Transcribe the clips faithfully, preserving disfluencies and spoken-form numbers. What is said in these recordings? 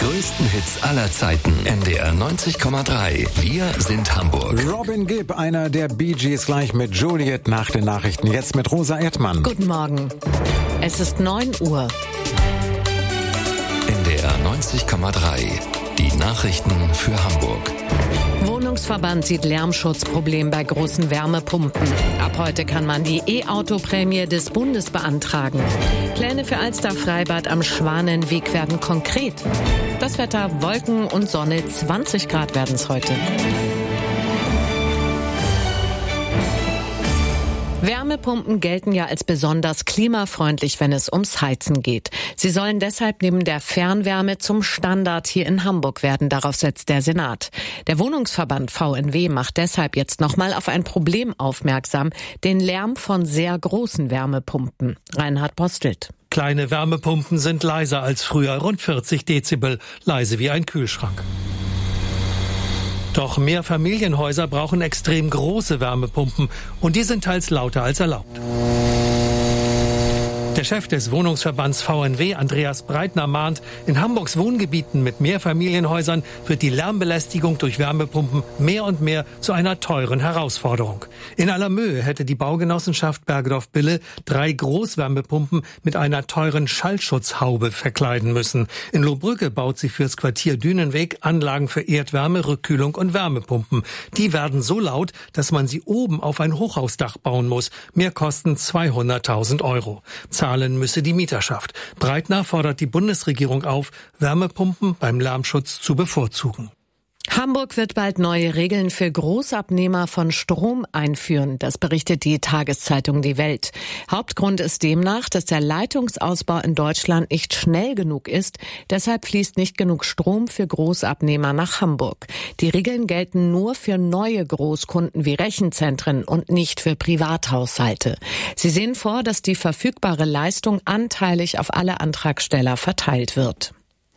größten Hits aller Zeiten. N D R neunzig Komma drei. Wir sind Hamburg. Robin Gibb, einer der Bee Gees, gleich mit Juliet nach den Nachrichten. Jetzt mit Rosa Erdmann. Guten Morgen. Es ist neun Uhr. N D R neunzig Komma drei. Die Nachrichten für Hamburg. Wohnungsverband sieht Lärmschutzproblem bei großen Wärmepumpen. Ab heute kann man die E-Auto-Prämie des Bundes beantragen. Pläne für Alster Freibad am Schwanenweg werden konkret. Das Wetter: Wolken und Sonne, zwanzig Grad werden es heute. Wärmepumpen gelten ja als besonders klimafreundlich, wenn es ums Heizen geht. Sie sollen deshalb neben der Fernwärme zum Standard hier in Hamburg werden. Darauf setzt der Senat. Der Wohnungsverband V N W macht deshalb jetzt nochmal auf ein Problem aufmerksam: den Lärm von sehr großen Wärmepumpen. Reinhard Postelt. Kleine Wärmepumpen sind leiser als früher, rund vierzig Dezibel, leise wie ein Kühlschrank. Doch Mehrfamilienhäuser brauchen extrem große Wärmepumpen und die sind teils lauter als erlaubt. Der Chef des Wohnungsverbands V N W, Andreas Breitner, mahnt, in Hamburgs Wohngebieten mit Mehrfamilienhäusern wird die Lärmbelästigung durch Wärmepumpen mehr und mehr zu einer teuren Herausforderung. In aller Mühe hätte die Baugenossenschaft Bergedorf-Bille drei Großwärmepumpen mit einer teuren Schallschutzhaube verkleiden müssen. In Lohbrügge baut sie fürs Quartier Dünenweg Anlagen für Erdwärme, Rückkühlung und Wärmepumpen. Die werden so laut, dass man sie oben auf ein Hochhausdach bauen muss. Mehr kosten zweihunderttausend Euro. Zahlen müsse die Mieterschaft. Breitner fordert die Bundesregierung auf, Wärmepumpen beim Lärmschutz zu bevorzugen. Hamburg wird bald neue Regeln für Großabnehmer von Strom einführen. Das berichtet die Tageszeitung Die Welt. Hauptgrund ist demnach, dass der Leitungsausbau in Deutschland nicht schnell genug ist. Deshalb fließt nicht genug Strom für Großabnehmer nach Hamburg. Die Regeln gelten nur für neue Großkunden wie Rechenzentren und nicht für Privathaushalte. Sie sehen vor, dass die verfügbare Leistung anteilig auf alle Antragsteller verteilt wird.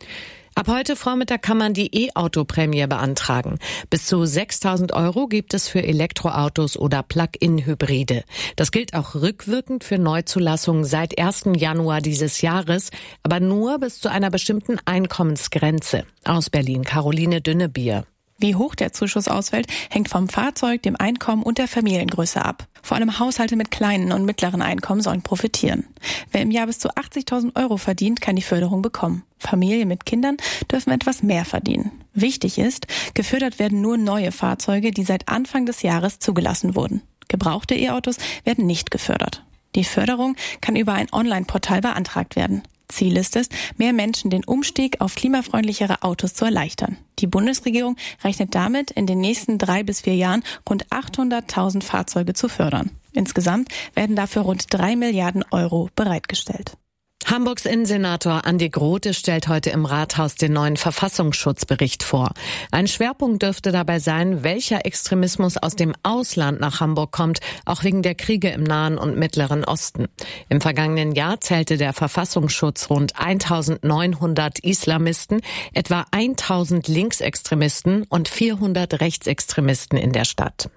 Ab heute Vormittag kann man die E-Auto-Prämie beantragen. Bis zu sechstausend Euro gibt es für Elektroautos oder Plug-in-Hybride. Das gilt auch rückwirkend für Neuzulassungen seit ersten Januar dieses Jahres, aber nur bis zu einer bestimmten Einkommensgrenze. Aus Berlin, Caroline Dünnebier. Wie hoch der Zuschuss ausfällt, hängt vom Fahrzeug, dem Einkommen und der Familiengröße ab. Vor allem Haushalte mit kleinen und mittleren Einkommen sollen profitieren. Wer im Jahr bis zu achtzigtausend Euro verdient, kann die Förderung bekommen. Familien mit Kindern dürfen etwas mehr verdienen. Wichtig ist, gefördert werden nur neue Fahrzeuge, die seit Anfang des Jahres zugelassen wurden. Gebrauchte E-Autos werden nicht gefördert. Die Förderung kann über ein Online-Portal beantragt werden. Ziel ist es, mehr Menschen den Umstieg auf klimafreundlichere Autos zu erleichtern. Die Bundesregierung rechnet damit, in den nächsten drei bis vier Jahren rund achthunderttausend Fahrzeuge zu fördern. Insgesamt werden dafür rund drei Milliarden Euro bereitgestellt. Hamburgs Innensenator Andi Grote stellt heute im Rathaus den neuen Verfassungsschutzbericht vor. Ein Schwerpunkt dürfte dabei sein, welcher Extremismus aus dem Ausland nach Hamburg kommt, auch wegen der Kriege im Nahen und Mittleren Osten. Im vergangenen Jahr zählte der Verfassungsschutz rund eintausendneunhundert Islamisten, etwa tausend Linksextremisten und vierhundert Rechtsextremisten in der Stadt.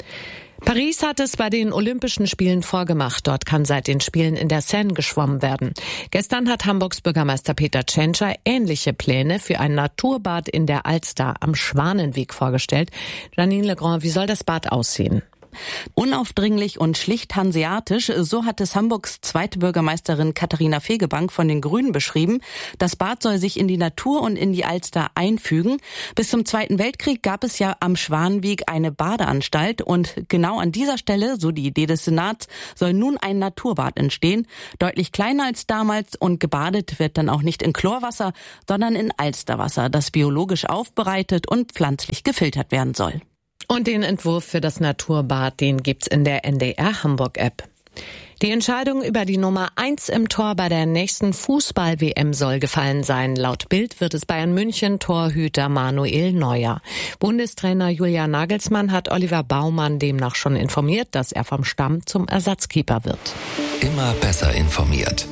Paris hat es bei den Olympischen Spielen vorgemacht. Dort kann seit den Spielen in der Seine geschwommen werden. Gestern hat Hamburgs Bürgermeister Peter Tschentscher ähnliche Pläne für ein Naturbad in der Alster am Schwanenweg vorgestellt. Janine Legrand, wie soll das Bad aussehen? Unaufdringlich und schlicht hanseatisch, so hat es Hamburgs zweite Bürgermeisterin Katharina Fegebank von den Grünen beschrieben. Das Bad soll sich in die Natur und in die Alster einfügen. Bis zum Zweiten Weltkrieg gab es ja am Schwanenweg eine Badeanstalt und genau an dieser Stelle, so die Idee des Senats, soll nun ein Naturbad entstehen. Deutlich kleiner als damals und gebadet wird dann auch nicht in Chlorwasser, sondern in Alsterwasser, das biologisch aufbereitet und pflanzlich gefiltert werden soll. Und den Entwurf für das Naturbad, den gibt's in der N D R Hamburg App. Die Entscheidung über die Nummer eins im Tor bei der nächsten Fußball-W M soll gefallen sein. Laut Bild wird es Bayern München Torhüter Manuel Neuer. Bundestrainer Julian Nagelsmann hat Oliver Baumann demnach schon informiert, dass er vom Stamm zum Ersatzkeeper wird. Immer besser informiert.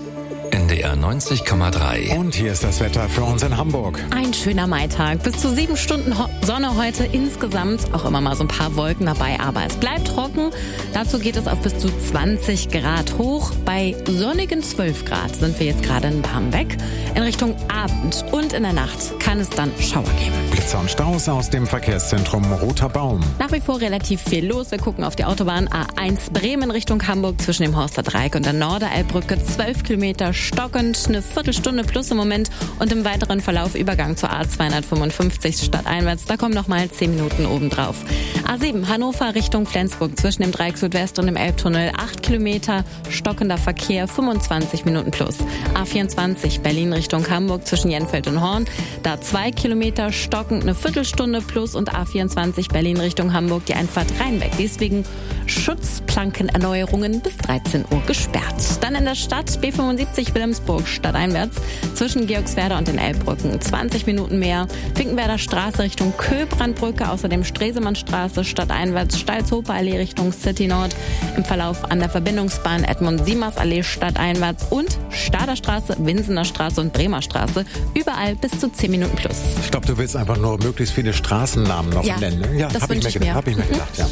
N D R neunzig Komma drei. Und hier ist das Wetter für uns in Hamburg. Ein schöner Maitag. Bis zu sieben Stunden Ho- Sonne heute insgesamt. Auch immer mal so ein paar Wolken dabei, aber es bleibt trocken. Dazu geht es auf bis zu zwanzig Grad hoch. Bei sonnigen zwölf Grad sind wir jetzt gerade in Barmbek. In Richtung Abend und in der Nacht kann es dann Schauer geben. Blitzer und Staus aus dem Verkehrszentrum Roter Baum. Nach wie vor relativ viel los. Wir gucken auf die Autobahn A eins Bremen Richtung Hamburg zwischen dem Horster Dreieck und der Norderelbbrücke. zwölf Kilometer stockend, eine Viertelstunde plus im Moment und im weiteren Verlauf Übergang zur A zweihundertfünfundfünfzig stadteinwärts. Da kommen nochmal zehn Minuten obendrauf. A sieben Hannover Richtung Flensburg zwischen dem Dreieck Südwest und dem Elbtunnel. acht Kilometer stockender Verkehr, fünfundzwanzig Minuten plus. A vierundzwanzig Berlin Richtung Hamburg zwischen Jenfeld und Horn. Da zwei Kilometer stockend, eine Viertelstunde plus und A vierundzwanzig Berlin Richtung Hamburg die Einfahrt Rheinbeck. Deswegen Schutzplankenerneuerungen bis dreizehn Uhr gesperrt. Dann in der Stadt B fünfundsiebzig Wilhelmsburg stadteinwärts zwischen Georgswerda und den Elbbrücken. zwanzig Minuten mehr. Finkenwerder Straße Richtung Köbrandbrücke, außerdem Stresemannstraße stadteinwärts, Stalzhofer-Allee Richtung City Nord. Im Verlauf an der Verbindungsbahn Edmund-Siemers-Allee stadteinwärts und Staderstraße, Winsener Straße und Bremer Straße. Überall bis zu zehn Minuten plus. Ich glaube, du willst einfach nur möglichst viele Straßennamen noch Ja, nennen. Ne? Ja, das hab ich wünsch mir ich gedacht. mir. Hab ich mir gedacht, ja.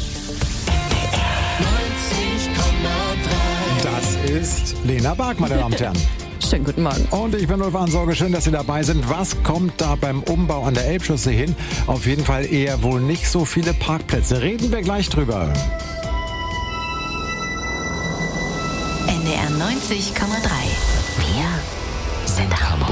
Das ist Lena Bark, meine Damen und Herren. Schönen guten Morgen. Und ich bin Ulf Ansorge, schön, dass Sie dabei sind. Was kommt da beim Umbau an der Elbchaussee hin? Auf jeden Fall eher wohl nicht so viele Parkplätze. Reden wir gleich drüber. N D R neunzig Komma drei. Wir sind Hamburg.